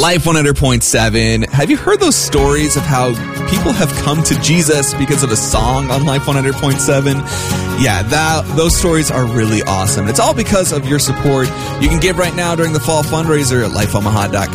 Life 100.7. Have you heard those stories of how people have come to Jesus because of a song on Life 100.7? Yeah, those stories are really awesome. It's all because of your support. You can give right now during the fall fundraiser at lifeomaha.com.